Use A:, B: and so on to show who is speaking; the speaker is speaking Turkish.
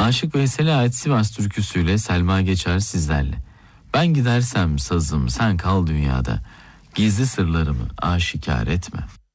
A: Aşık Veysel'e ait Sivas türküsüyle Selma Geçer sizlerle. Ben gidersem sazım sen kal dünyada, gizli sırlarımı aşikar etme.